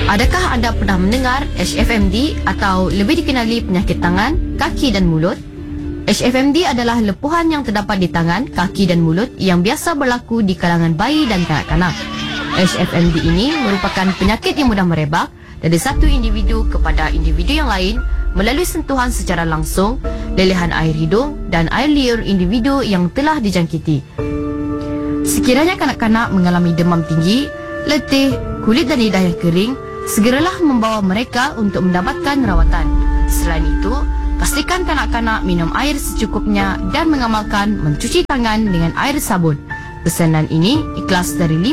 Adakah anda pernah mendengar HFMD atau lebih dikenali penyakit tangan, kaki dan mulut? HFMD adalah lepuhan yang terdapat di tangan, kaki dan mulut yang biasa berlaku di kalangan bayi dan kanak-kanak. HFMD ini merupakan penyakit yang mudah merebak dari satu individu kepada individu yang lain melalui sentuhan secara langsung, lelehan air hidung dan air liur individu yang telah dijangkiti. Sekiranya kanak-kanak mengalami demam tinggi, letih, kulit dan lidah yang kering, segeralah membawa mereka untuk mendapatkan rawatan. Selain itu, pastikan kanak-kanak minum air secukupnya dan mengamalkan mencuci tangan dengan air sabun. Pesanan ini ikhlas dari